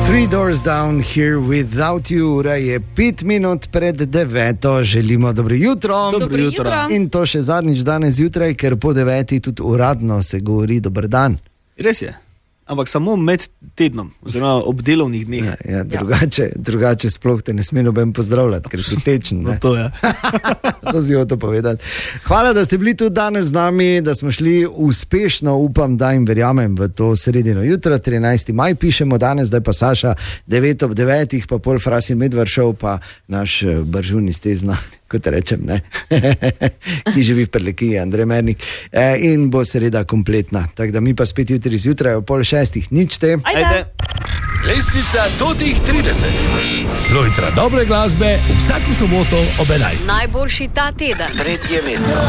Three doors down here without you. Ura je 5 minut pred 9. Želimo dobro jutro. Dobro jutro. In to še zadnjič danes zjutraj, ker po 9 tudi uradno se govori dober dan. Res je. Ampak samo med tednom, oziroma ob delovnih dneh. Ja, drugače sploh te ne sme noben pozdravljati, ker si tečen. No, to je. To si hotel povedati. Hvala, da ste bili tudi danes z nami, da smo šli uspešno, upam, da in verjamem v to sredino jutra, 13. maj pišemo danes, zdaj pa Saša 9 ob 9, pa pol Frasin Medvaršov, pa naš Bržun iz Tezna, kot rečem, ne, ki živi v Prlekiji, Andrej Mernik, in bo sreda kompletna. Tako da mi pa spet jutri zjutraj o 5:30, nič te. Ajde. Lestvica do tih 30. Lojtra dobre glasbe vsako soboto ob 11. Najboljši ta teden. 3. mesto.